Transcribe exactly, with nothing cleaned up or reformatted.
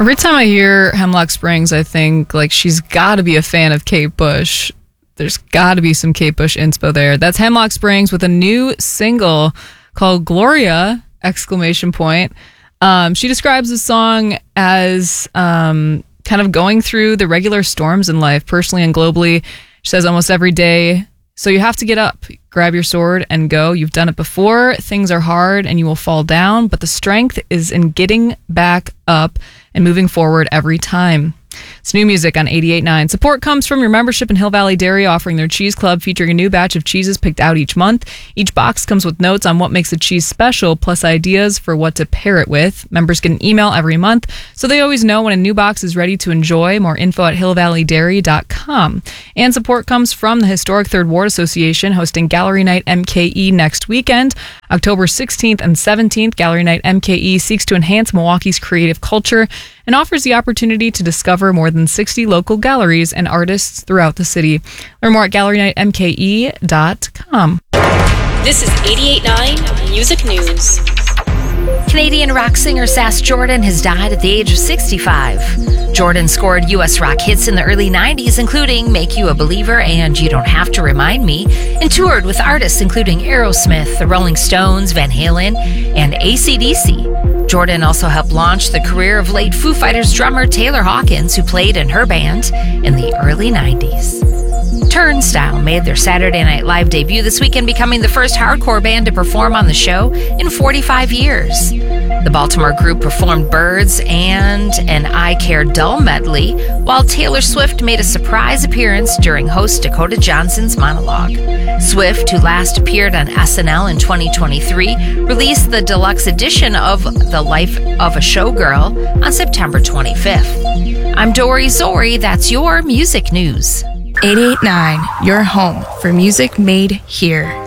Every time I hear Hemlock Springs, I think like she's got to be a fan of Kate Bush. There's got to be some Kate Bush inspo there. That's Hemlock Springs with a new single called Gloria! Exclamation point. Um, she describes the song as um, kind of going through the regular storms in life, personally and globally. She says almost every day. So you have to get up, grab your sword, and go. You've done it before. Things are hard and you will fall down, but the strength is in getting back up and moving forward every time. It's new music on eighty-eight point nine. Support comes from your membership in Hill Valley Dairy, offering their cheese club featuring a new batch of cheeses picked out each month. Each box comes with notes on what makes a cheese special, plus ideas for what to pair it with. Members get an email every month, so they always know when a new box is ready to enjoy. More info at hill valley dairy dot com. And support comes from the Historic Third Ward Association, hosting Gallery Night M K E next weekend. October sixteenth and seventeenth, Gallery Night M K E seeks to enhance Milwaukee's creative culture and offers the opportunity to discover more than sixty local galleries and artists throughout the city. Learn more at gallery night m k e dot com. This is eighty-eight point nine Music News. Canadian rock singer Sass Jordan has died at the age of sixty-five. Jordan scored U S rock hits in the early nineties, including Make You a Believer and You Don't Have to Remind Me, and toured with artists including Aerosmith, the Rolling Stones, Van Halen, and A C D C. Jordan also helped launch the career of late Foo Fighters drummer Taylor Hawkins, who played in her band in the early nineties. Turnstile made their Saturday Night Live debut this weekend, becoming the first hardcore band to perform on the show in forty-five years. The Baltimore group performed Birds and an I Care Dull medley, while Taylor Swift made a surprise appearance during host Dakota Johnson's monologue. Swift, who last appeared on S N L in twenty twenty-three, released the deluxe edition of The Life of a Showgirl on September twenty-fifth. I'm Dory Zori. That's your music news. eighty-eight point nine, your home for music made here.